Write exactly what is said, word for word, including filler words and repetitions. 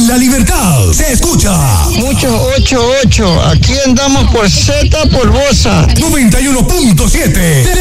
La Libertad se escucha. Muchos ocho ocho, aquí andamos por Z Polvosa. noventa y uno punto siete.